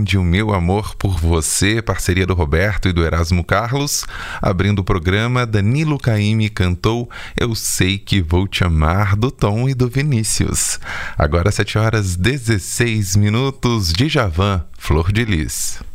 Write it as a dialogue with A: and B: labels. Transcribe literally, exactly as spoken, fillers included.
A: de O Meu Amor por Você, parceria do Roberto e do Erasmo Carlos. Abrindo o programa, Danilo Caymmi cantou Eu Sei Que Vou Te Amar, do Tom e do Vinícius. Agora sete horas e dezesseis minutos, Djavan, Flor de Lis.